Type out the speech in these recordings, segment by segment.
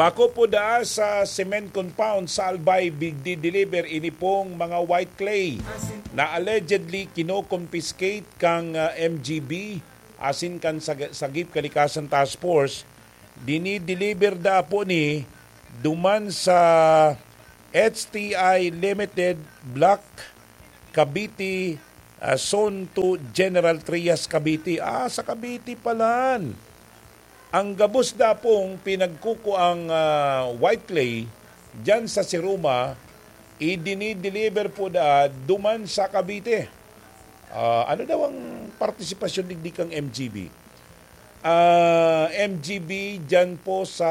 Bako po da sa cement compound sa Albay bigdi deliver ini pong mga white clay na allegedly kino-confiscate kang MGB asin kan sagip kalikasan task force dini-deliver da po ni duman sa HTI Limited Block Cavite Zone 2 General Trias Cavite. Sa Cavite palan. Ang gabos da pong pinagkukuang white clay dyan sa Siruma, idini-deliver po da duman sa Cavite. Ano daw ang partisipasyon digdi kang MGB? MGB dyan po sa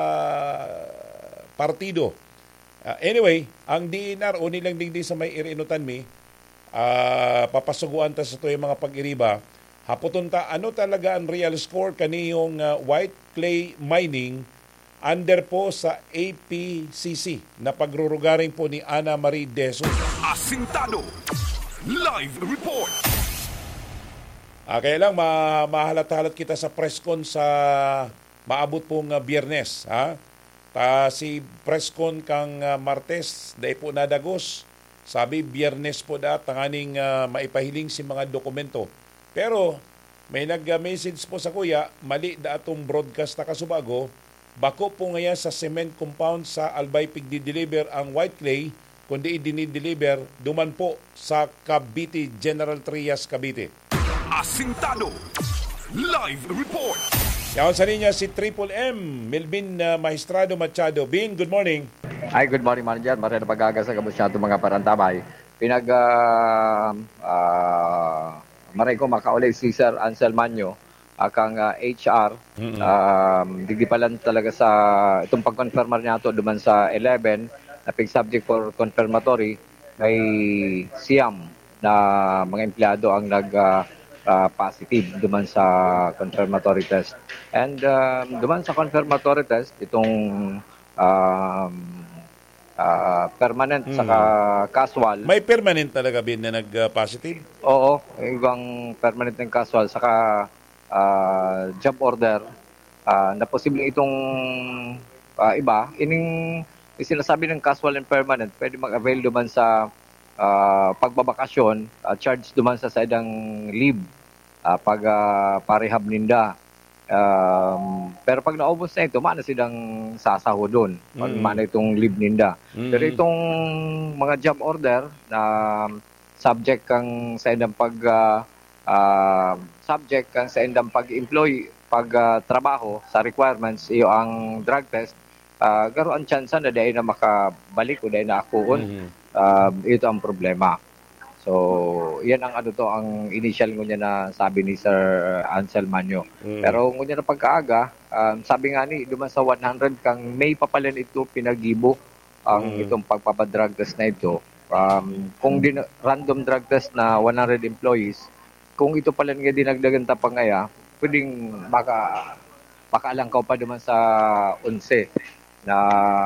partido. Anyway, ang DNR o nilang digdi sa may irinutan mi, papasuguan ta sa ito yung mga pag-iriba. Hapotunta, ano talaga ang real score kaniyong white clay mining under po sa APCC na pagrurugaring po ni Ana Marie Deso. Asintado Live Report. Kaya lang mahalat-halat kita sa presscon sa maabot pong Biyernes. Si presscon kang Martes, dahil po nadagos. Sabi Biyernes po tanganing maipahiling si mga dokumento. Pero may nag-message po sa kuya, mali da atong broadcast na kasubago, bako po ngayon sa cement compound sa Albay pigdi-deliver ang white clay, kundi i-deliver duman po sa Cavite, General Trias, Cavite. Asintado Live Report. Yaon sa niya si Triple M, Melvin Maestrado Machado. Bin, good morning. Ay, good morning, Manager. Maray na pag-aga sa kabusyato mga parantabay. Maray ko makauli si Sir Ansel Manyo, akang HR. Digdi pa lang talaga sa itong pag-confirmar niya ito duman sa 11 na subject for confirmatory may siyam na mga empleyado ang nag-positive duman sa confirmatory test. And duman sa confirmatory test, itong permanent saka casual. May permanent talaga bin na nag-positive? Oo, ibang permanent ng casual saka job order na posibleng itong iba. Ining sinasabi ng casual and permanent, pwede mag-avail duman sa pagbabakasyon, charge duman sa saidang leave pag parehab ninda. Pero pag naubos na ito, maana silang sasahudon pag maana itong leave ninda. Pero itong mga job order na subject kang sa indang pag-employ, pag-trabaho sa requirements, iyo ang drug test, garo ang chance na dahil na makabalik o dahil na akuon. Ito ang problema. So, yan ang ang initial ngunya na sabi ni Sir Ansel Manyo. Pero ngunya na pagkaaga, sabi nga ni, duman sa 100 kang may papalan ito pinagibo ang itong pagpapadrug test na ito. Kung random drug test na 100 employees, kung ito pala nga dinagdagan pa ngaya, pwedeng makaalangkaw pa duman sa 11 na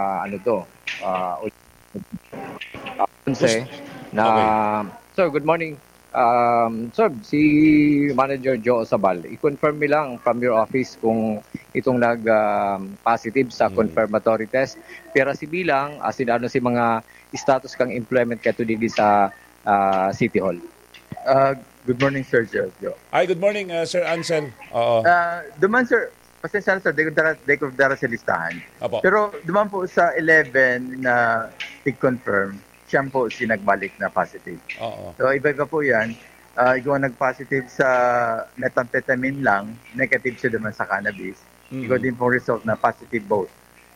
11 na Sir, good morning. Sir, si Manager Joe Osabal, i-confirm mi lang from your office kung itong nag-positive sa confirmatory test. Pero si bilang, sinano si mga status kang employment kato dito sa City Hall. Good morning, Sir Joe. Hi, good morning, Sir Ansel. Duman, Sir, pasensya na, Sir, di ko dara sa listahan. Apo. Pero duman po sa 11 na i-confirm, siya po sinagbalik na positive. So, iba-iba po yan. Ikaw nag-positive sa methamphetamine lang, negative siya naman sa cannabis. Ikaw din po result na positive both.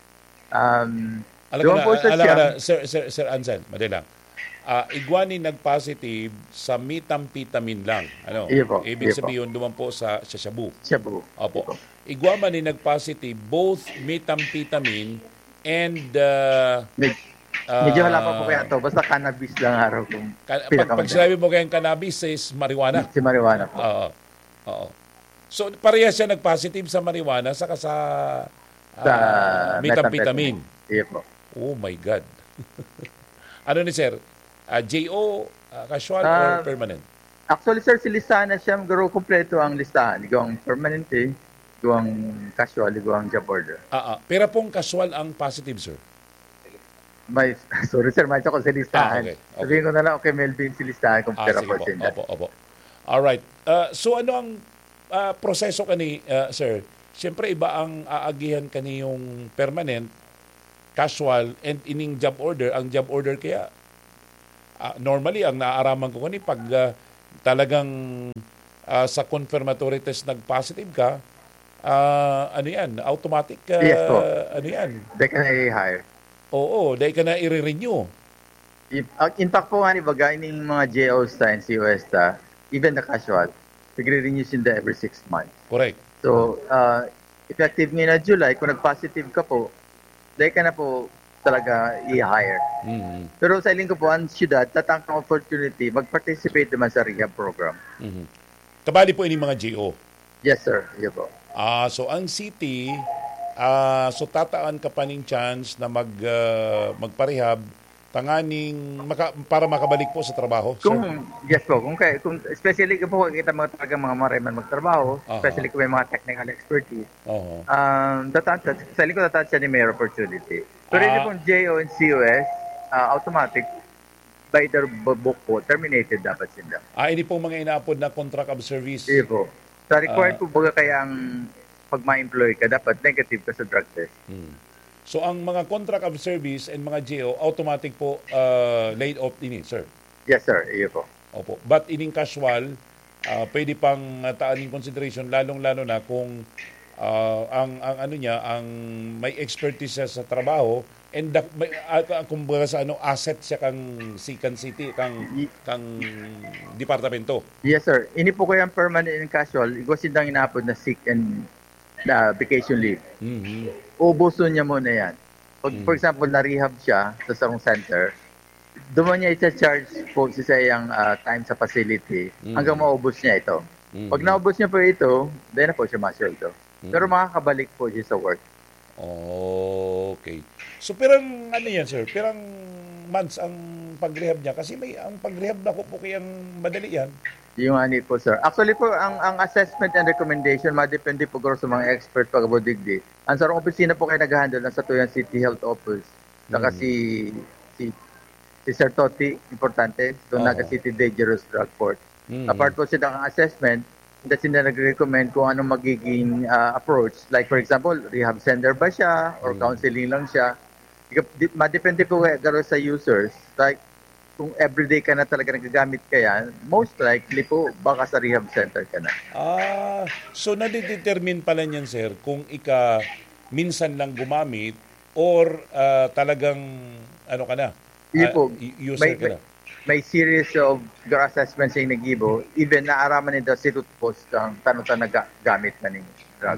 Sir Ansel, madala. Igwani nag-positive sa methamphetamine lang. Ibig sabihin duman po sa shabu. Shabu. Opo. Igwa man ni nag-positive both methamphetamine and medyo hala pa po kaya ito. Basta cannabis lang araw kung pag sinabi mo kayang cannabis is marijuana. Si marijuana po. Oo. So, pareha siya nag-positive sa marijuana saka sa methamphetamine. Iya po. Oh my God. Ano ni Sir? JO, casual or permanent? Actually, Sir, si listahan na siya. Garo kompleto ang listahan. Ikaw ang permanent guwang casual, guwang job order. Pero pong casual ang positive, sir. Sorry sir, may ako sa listahan. Okay. Sabihin ko na lang, okay, Melvin, si listahan kung pera po siya. Opo. Alright. So ano ang proseso kani, sir? Siyempre, iba ang aagihan kaniyong permanent, casual, and ining job order. Ang job order kaya, normally, ang naaaraman ko kani, pag talagang sa confirmatory test nag-positive ka, ano yan, automatic, yes po. ano yan? They can i-hire. Oo, dahil ka na i-renew. In fact po nga, ibaga, ining mga JOs ta and COS ta, even the casual, nagre-renew sila every 6 months. Correct. So, effective ngayon na July, kung nag-positive ka po, dahil ka na po talaga i-hire. Mm-hmm. Pero sa iling ko po, ang syudad, tatangkang opportunity, mag-participate naman sa rehab program. Mm-hmm. Kabali po ini mga GO? Yes, sir. Yes po. So, ang city, so tataan ka pa ning chance na magparehab para makabalik po sa trabaho, sir? Yes po. Kung especially po kita mga talagang mga mareman magtrabaho, especially kung may mga technical expertise, sa iling ko tataan siya ni Mayor Opportunity. Pero hindi pong JO and COS, automatic, by their book po, terminated dapat sila. Hindi po mga inaapod na contract of service? Hindi po. Sa required po baga kayang pag ma-employ ka, dapat negative ka sa drug test. So, ang mga contract of service and mga GO, automatic po laid off din, sir? Yes, sir. Iyo po. Opo. But ining casual, pwede pang taan in consideration, lalong-lalo na kung ang ano niya, ang may expertise siya sa trabaho, and kumbaga sa asset siya kang Sikan City, kang departamento. Yes, sir. Ini po kayang permanent and casual, sindang inaapod na sick and vacation leave. Mm-hmm. Ubuso niya muna yan. Pag, for example, na-rehab siya sa sarong center, doon niya i-charge po sa iyang time sa facility hanggang maubos niya ito. Pag naubos niya po ito, then na po siya masyoldo. Pero makakabalik po siya sa work. Okay. So, pirang ano yan, sir? Pirang months ang pag-rehab niya? Kasi ang pag-rehab na po kayang madali yan. Yung ani po, sir. Actually po, ang assessment and recommendation, madepende po sa mga expert pag-abodigdi. Ang sarong opisina po kayo nag-handle ng Satuyan City Health Office. Saka si Sir Toti, importante. Doon naga-City Dangerous Drug Court. Apart po sila ng assessment, hindi sila nag-recommend kung anong magiging approach. Like for example, rehab center ba siya or counseling lang siya. Madepende po garo sa users. Like, kung everyday ka na talaga nagagamit ka yan, most likely po, baka sa rehab center ka na. So nadidetermine pala niyan, sir, kung minsan lang gumamit or talagang ano ka na? User ka na? May series of drug assessments yung nag-ibo, even naaraman nito si Tutpos kang tanong nagagamit na ng drug.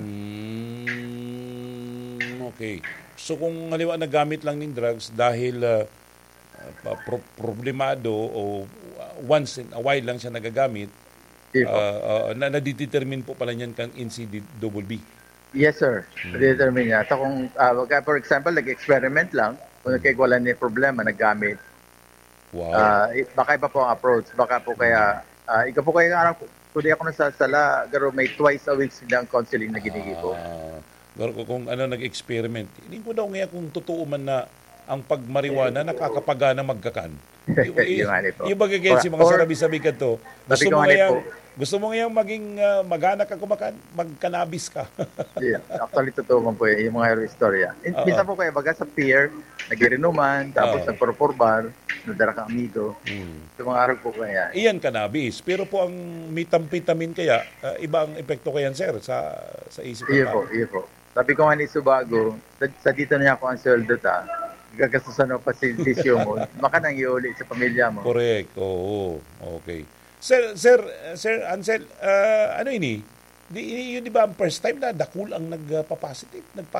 Okay. So kung halimbawa nagamit lang ng drugs dahil problemado o once in a while lang siya nagagamit, nadidetermine po pala niyan kang NCDBB. Yes, sir. Nadidetermine niya. So kung, for example, nag-experiment lang, kung wala niya problema, naggamit. Wow. Baka iba po ang approach. Baka po kaya, ikaw po kaya kundi ako nasasala, garo may twice a week silang counseling na ginigibo. Garo kung nag-experiment. Hindi ko daw ngayon kung totoo man na ang pagmariwana nakakapagana magkakan. Yung bagay si mga sarabi-sabi ka to. Gusto mo ngayang maging magana ka kumakan, magkanabis ka. Actually, totoo man po yung mga istorya. Minsan po kayo, baga sa pier, nag-irinuman, tapos nagpurpurbar, nadara ka amigo. Yung mga araw po kaya. Iyan kanabis. Pero po ang metamphetamin kaya, iba ang epekto kayan, sir, sa isip. Iyo po. Sabi ko nga ni Subago, sa dito niya ako ang sweldo ta, gagastusan ng facilitation mo, maka nang iuli sa pamilya mo. Correct. Oo. Okay. Sir Ansel, ano ini? Yun di ba ang first time na dakul ang nagpositive?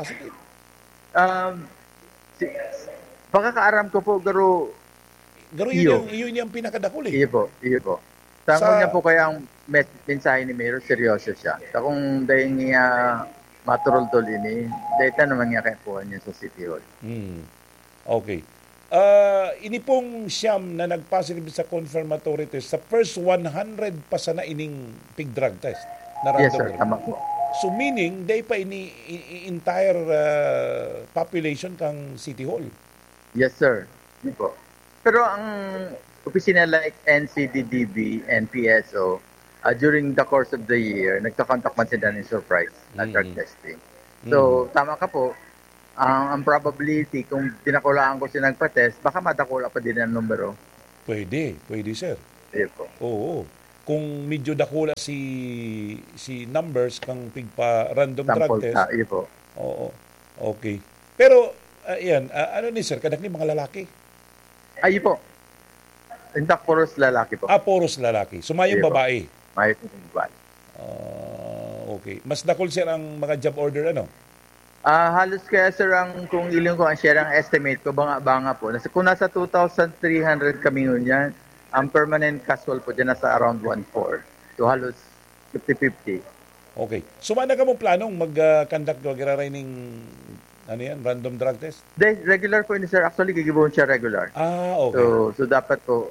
Baka kaaram ko po, garo yun yung pinakadakul eh. Iyo po. Tangon niya po kaya ang mensahe ni Mayor, seryoso siya. Kung dahil niya maturol-tol ini, dahil naman niya kaya po niya sa City Hall. Okay. Ini pong siyam na nag-positive sa confirmatory test, sa first 100 pa sana ining pig drug test. Yes, sir. Tama po. So meaning, day pa entire population kang City Hall. Yes, sir. Yun po. Pero ang opisina like NCDDB and PSO, during the course of the year, nagka-contact man sila ng surprise na drug testing. So, tama ka po. Ang probability, kung dinakulaan ko siya nagpa-test, baka madakula pa din ang numero. Pwede, sir. Yun po. Oo. Kung medyo dakula si numbers kang pigpa random Sample, drug test. yun po. Oo. Okay. Pero, yan, ano ni sir, kadak ni mga lalaki? Ayun po. Intak puros lalaki po. Puros lalaki. Sumayong babae. Mayroon po babae. Okay. Mas dakol sir ang mga job order, ano? Halos kaya sir, kung ilang ko ang share ang estimate ko, banga po. Kung nasa 2,300 kami yan, ang permanent casual po dyan nasa around 1,400. So halos 50-50. Okay. Sumana ka mo planong mag-conduct o gira-raining random drug test? Regular po ni sir. Actually, gigibuhon siya regular. Okay. So dapat po,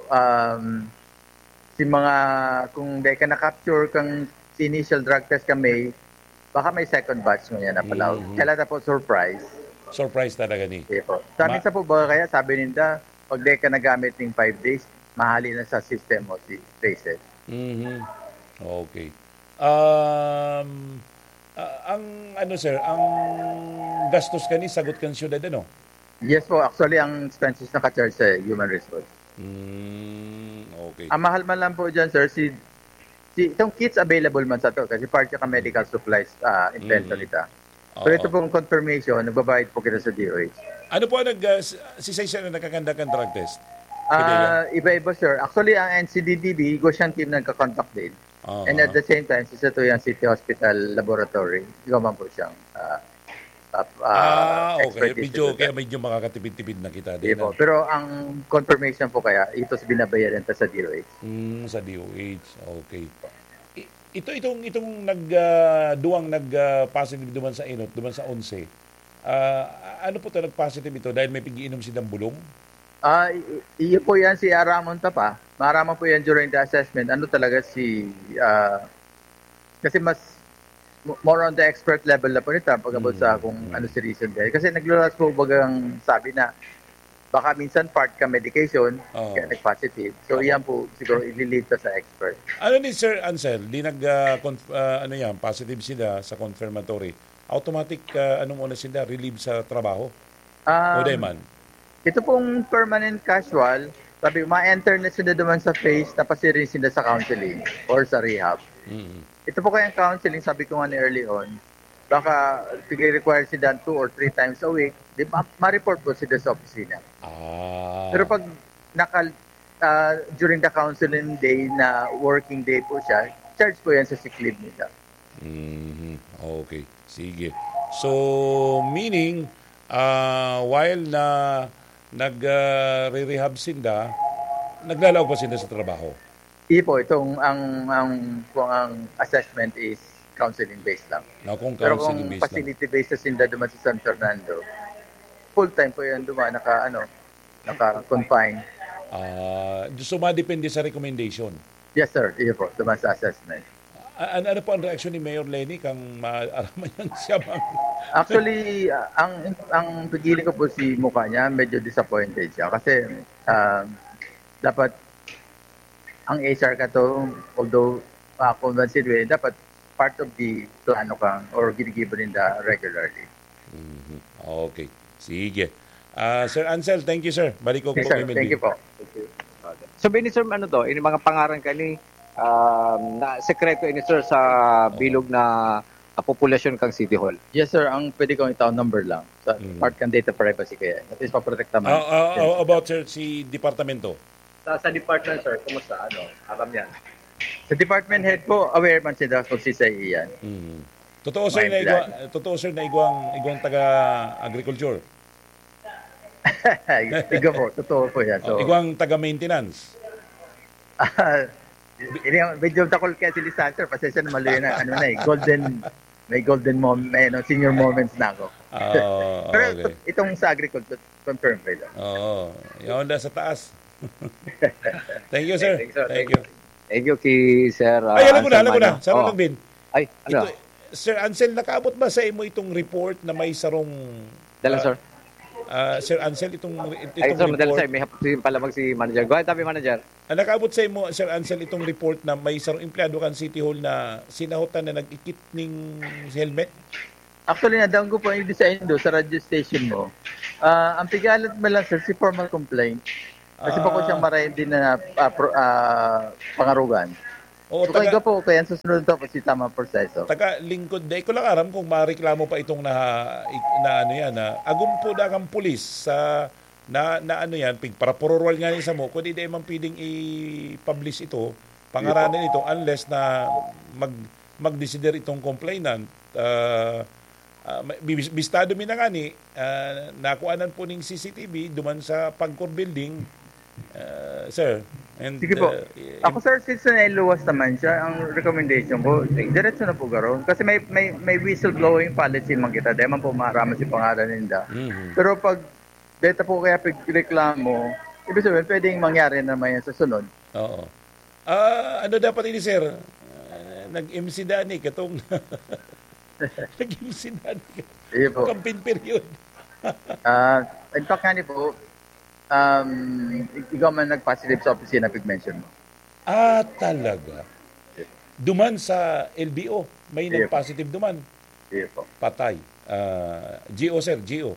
kung di ka na-capture kang initial drug test kami, baka may second batch mo yan na pala. Kailan na po surprise. Surprise talaga ni. Okay po. Sabi po ba kaya, sabi ninda, pag di ka nagamit ng 5 days, mahali na sa system mo si traces. Okay. Ang gastos kani sagot kan syudad, ano? Yes po, actually ang expenses na ka-charge sa human resource. Okay. Ang mahal man lang po dyan, sir, itong kits available man sa to kasi part ka medical supplies inventory ta. Pero ito pong confirmation, nagbabayad po kita sa DOH. Ano po si Sisay na nagkakandak ng drug test? Iba-iba, sir. Actually, ang NCDDB, Goshen team nagka-contact din. And at the same time, sa ito yung City Hospital Laboratory. Ikaw man po siyang okay. Medyo makakatipid-tipid na kita din. Pero ang confirmation po kaya, ito binabayaran ta sa DOH. Sa DOH. Okay. Itong nag-positive duman sa inot, duman sa 11. Ano po ito nag-positive ito? Dahil may pigiinom silang bulong? Iyo po yan si Aramon pa. Marama po yan during the assessment. Ano talaga kasi mas more on the expert level na po nito pag-abot sa kung ano si reason dahil. Kasi naglulas po bagang sabi na baka minsan part ka medication kaya nag-positive. So yan po siguro ililid sa expert. Ano ni Sir Ansel? Di positive sila sa confirmatory. Automatic muna sila relieve sa trabaho? O man? Ito pong permanent casual, sabi ma-enter na sila naman sa phase na pasirin sila sa counseling or sa rehab. Ito po kayang counseling, sabi ko nga early on, baka require sila 2 or 3 times a week, di ba, ma-report po sila sa opisina. Pero pag during the counseling day na working day po siya, charge po yan sa sick leave nila. Okay, sige. So, meaning, while na nag-rehab sila, naglalaw pa sila sa trabaho? Po, ang assessment is counseling-based lang. Pero kung facility-based sila duman sa San Fernando, full-time po yan duman, naka-confine. So, madepende sa recommendation? Yes, sir. Po, duman sa assessment. Ano po ang reaksyon ni Mayor Lenny kang maaraman niyang siya bang? Actually, ang pigilan ko po si mukha niya, medyo disappointed siya. Kasi dapat ang HR ka to, although convinced dapat part of the plano kang or ginigibo rin regularly. Okay. Sige. Sir Ansel, thank you, sir. Balik ko po. Thank you po. So, sir, ini mga pangaran ka ni na sekreto ini sir sa bilog na populasyon kang City Hall. Yes sir, ang pwede kong itaw number lang sa part kan data privacy kaya. At least pa-protect naman. About sir si departamento. Sa department sir, kumusta alam yan? Sa department head po, aware man sila kung sa iyan. Totoo sir na igwang taga agriculture. Igo po, totoo po yan. So, igwang taga maintenance. Medyo takol kaya si Lisander, pasensya na mali na, may golden moment, senior moments na ako. Pero okay. Itong sa agriculture, confirm pa ito. Yun na sa taas. Thank you, sir. Thank you kay Sir. Alam ko na. Sir Bin. Sir Ansel, nakaabot ba sa imo itong report na may sarong... Dala, sir. Sir Ansel, itong Ay, sir, madala, report... sir. May hapin palamag si manager. Go ahead, tabi, manager. Nakaabot sa imo, Sir Ansel, itong report na may sarong empleyado kan City Hall na sinahutan na nag-ikit ning helmet? Actually, nadaang ko po yung design do sa radio station mo. Ang pigalat mo lang, sir, si formal complaint. Kasi pa ko siyang marahin din na pangarugan. O, so, kaya po, kaya sa sunod to, si tamang proseso. Taga lingkod, di ko lang aram kung mareklamo pa itong na ano yan, agum po da kang pulis sa na ano yan, para pururwal nga sa mo, kung di man pwedeng i-publish ito, pangaranin ito, unless na mag-desider itong complainant. Bistado mi na nga ni, nakuanan po ng CCTV duman sa Pagcor Building, sir. And, sige po. Ako, sir, since luwas naman siya, ang recommendation ko, diretso na po garo. Kasi may whistleblowing policy man kita. Di man po maharaman si pangalan ninda. Mm-hmm. Pero pag data po kaya reklamo, ibig sabihin, pwedeng mangyari naman yan sa sunod. Oo. Ano dapat ini, sir? Nag-MC Dani, katong... Nag-MC Dani. Iyo po. Campaign period. In fact, nga po, ikaw man nag-positive sa opisina, pig-mention mo. Talaga? Duman sa LBO, may nag-positive duman? Iyo po. Patay. GO, sir, GO.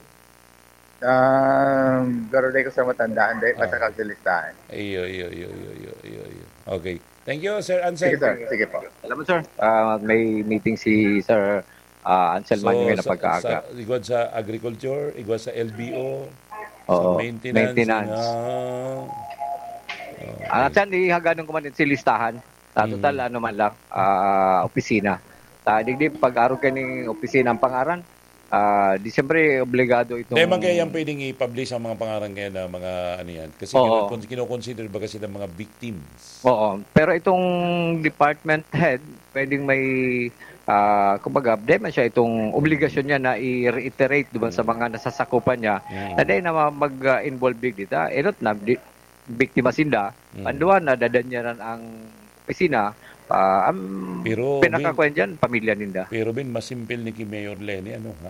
Garo ko sa matandaan, matakal sa listahan. Iyo. Okay. Thank you, Sir Ansel. Sige, sir. Sige po. Alam mo, sir, may meeting si Sir Ansel Manyo na pagkaaga. Igwad sa agriculture, igwad sa LBO, sa maintenance. At yan, ihaganong ko man si listahan. Total, ano man lang, opisina. Digdi, pag-araw ka ng opisina ang pangaran, di siyempre obligado itong... Hindi man kaya yan pwedeng i-publish ang mga pangaran kaya na mga ano yan. Kasi kinoconsider ba kasi ng mga victims? Oo. Pero itong department head, pwedeng may... kumbaga, di man siya itong obligasyon niya na i-reiterate doon sa mga nasasakupan niya na dahil na mag-involve dito. Not na, biktima sinda, panduan na dadan niya rin ang opisina. Pero pinakakwen dyan, pamilya ninda. Pero bin, masimpil ni Mayor Lenny, ano ha?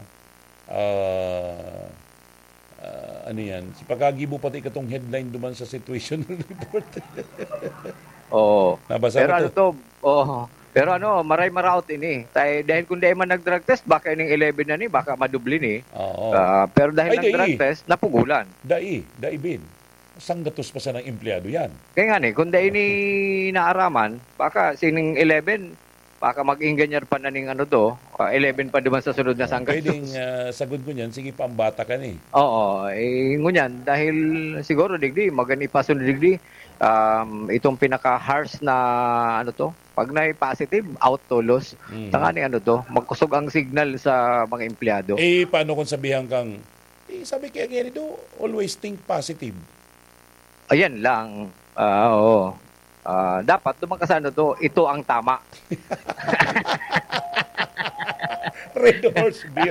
Ano yan? Si pagkagibo pati katong headline duman sa situational report. Oo. Nabasa pero ano to? Pero maray maraot ini. Dahil kung dahil man nag-drug test, baka yung 11 na ni, baka madubli ni. Pero dahil nag-drug test, napugulan. Dai bin. Sanggatos pa sa ng empleyado yan. Kaya nga kung dahil ni naaraman, baka sining 11, baka mag-inganyar pa na ning 11 pa duman sa sunod na sanggatos. Pwedeng sagod ko niyan, sige pa ang bata ka ni. Oo, ngunyan, dahil siguro digdi, maganipasun digdi, itong pinaka-harsh na pag na-positive, out to loss. Tangani magkusog ang signal sa mga empleyado. Paano kung sabihan kang, sabi kaya ganito, always think positive. Ayan lang. Dapat dumakasano ito ang tama. Red horse beer.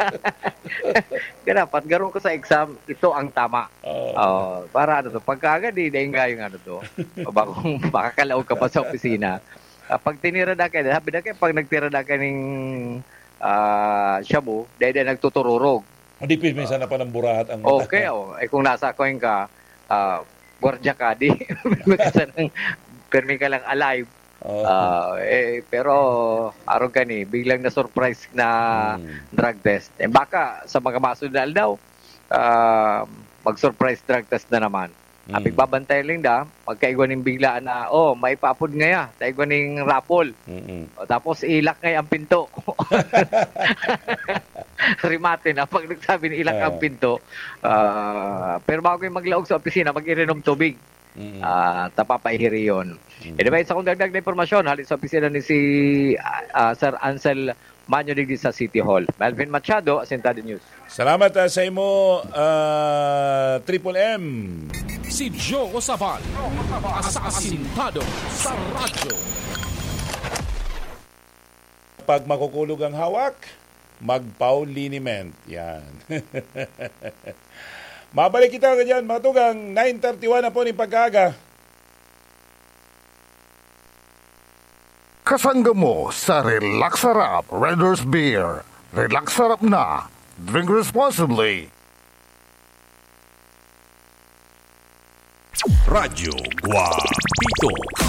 Dapat garo ko sa exam, ito ang tama. Para pagkaagad dahil nga yung baka kalaog ka pa sa opisina. Pag tinira na kayo, sabi na kayo, pag nagtira na kayo ng shabu, dahil nagtutururog. Hindi minsan na pa ng burahat ang mata. Okay, kung nasa coin ka, gwardiya ka, di permi ka lang alive. Pero araw ka biglang na-surprise na drug test. Baka sa mga masunal daw, mag-surprise drug test na naman. Apig babantay lang magkaigwan ng biglaan na, may papod ngaya, taigwan ng rapol. Tapos ilak ngay ang pinto. Rimate na, pag nagsabi ni ilak ang pinto. Pero bago yung maglaog sa opisina, mag-irinom tubig. Tapapaihiri yun. Anyway, sa kung dagdag na informasyon, halit sa opisina ni si Sir Ansel Manyo digdi sa City Hall. Melvin Machado, Asintado News. Salamat sa imo, Triple M. Si Joe Osaval, Asintado sa radyo. Pag makukulog ang hawak, mag-foul liniment. Yan. Mabalik kita ka dyan, mga tugang 9:31 na po ni pagkaga. makasangga mo sa Relax Sarap Redder's Beer. Relax Sarap na. Drink responsibly. Radyo Guapito.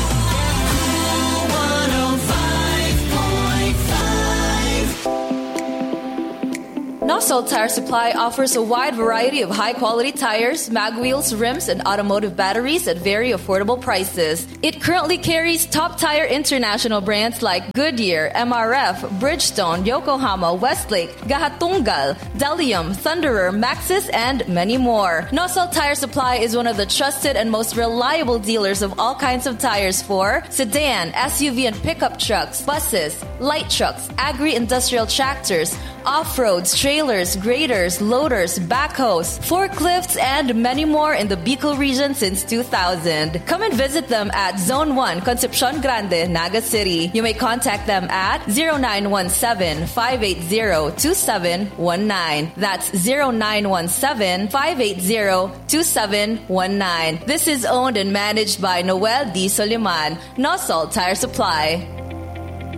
Nosal Tire Supply offers a wide variety of high-quality tires, mag wheels, rims, and automotive batteries at very affordable prices. It currently carries top tire international brands like Goodyear, MRF, Bridgestone, Yokohama, Westlake, Gahatungal, Delium, Thunderer, Maxxis, and many more. Nosal Tire Supply is one of the trusted and most reliable dealers of all kinds of tires for sedan, SUV and pickup trucks, buses, light trucks, agri-industrial tractors, off-roads, trailers, graders, loaders, backhoes, forklifts, and many more in the Bicol region since 2000. Come and visit them at Zone 1, Concepcion Grande, Naga City. You may contact them at 0917-580-2719. That's 0917-580-2719. This is owned and managed by Noel D. Soliman, Nosal Tire Supply.